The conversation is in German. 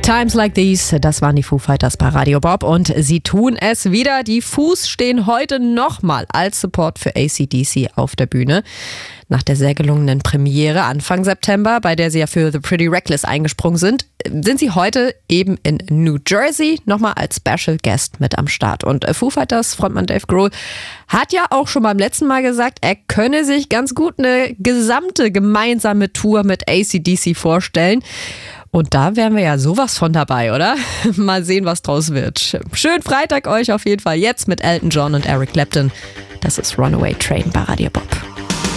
Times Like These, das waren die Foo Fighters bei Radio Bob und sie tun es wieder. Die Foos stehen heute nochmal als Support für AC/DC auf der Bühne. Nach der sehr gelungenen Premiere Anfang September, bei der sie ja für The Pretty Reckless eingesprungen sind sie heute eben in New Jersey nochmal als Special Guest mit am Start. Und Foo Fighters Frontmann Dave Grohl hat ja auch schon beim letzten Mal gesagt, er könne sich ganz gut eine gesamte gemeinsame Tour mit AC/DC vorstellen. Und da wären wir ja sowas von dabei, oder? Mal sehen, was draus wird. Schönen Freitag euch auf jeden Fall jetzt mit Elton John und Eric Clapton. Das ist Runaway Train bei Radio Bob.